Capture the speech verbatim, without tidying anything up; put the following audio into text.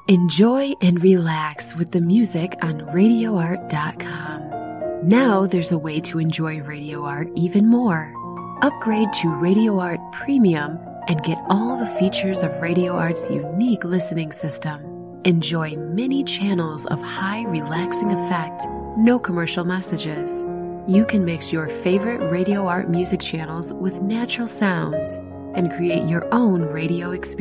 Enjoy and relax with the music on radio art dot com. Now there's a way to enjoy Radio Art even more. Upgrade to Radio Art Premium and get all the features of Radio Art's unique listening system. Enjoy many channels of high relaxing effect, no commercial messages. You can mix your favorite Radio Art music channels with natural sounds and create your own radio experience.